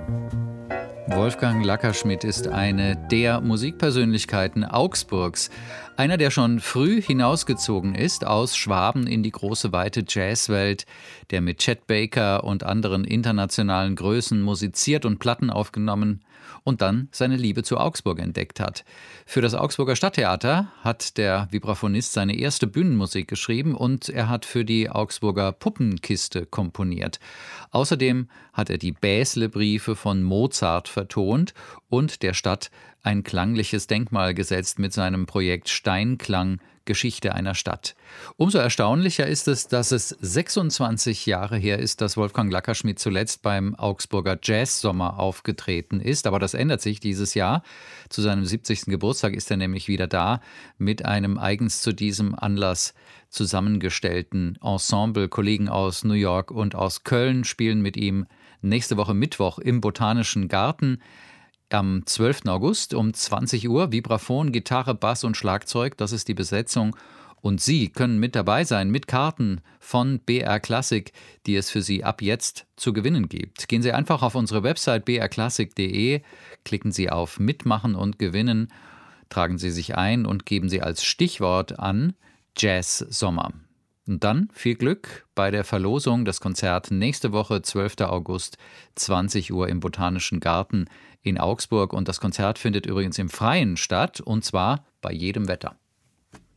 Wolfgang Lackerschmidt ist eine der Musikpersönlichkeiten Augsburgs. Einer, der schon früh hinausgezogen ist aus Schwaben in die große weite Jazzwelt, der mit Chet Baker und anderen internationalen Größen musiziert und Platten aufgenommen und dann seine Liebe zu Augsburg entdeckt hat. Für das Augsburger Stadttheater hat der Vibraphonist seine erste Bühnenmusik geschrieben und er hat für die Augsburger Puppenkiste komponiert. Außerdem hat er die Bäsle-Briefe von Mozart vertont und der Stadt ein klangliches Denkmal gesetzt mit seinem Projekt Steinklang – Geschichte einer Stadt. Umso erstaunlicher ist es, dass es 26 Jahre her ist, dass Wolfgang Lackerschmidt zuletzt beim Augsburger Jazzsommer aufgetreten ist. Aber das ändert sich dieses Jahr. Zu seinem 70. Geburtstag ist er nämlich wieder da mit einem eigens zu diesem Anlass zusammengestellten Ensemble. Kollegen aus New York und aus Köln spielen mit ihm nächste Woche Mittwoch im Botanischen Garten. Am 12. August um 20 Uhr Vibraphon, Gitarre, Bass und Schlagzeug, das ist die Besetzung. Und Sie können mit dabei sein mit Karten von BR Classic, die es für Sie ab jetzt zu gewinnen gibt. Gehen Sie einfach auf unsere Website brklassik.de, klicken Sie auf Mitmachen und Gewinnen, tragen Sie sich ein und geben Sie als Stichwort an Jazz Sommer. Und dann viel Glück bei der Verlosung. Das Konzert nächste Woche, 12. August, 20 Uhr im Botanischen Garten in Augsburg. Und das Konzert findet übrigens im Freien statt, und zwar bei jedem Wetter.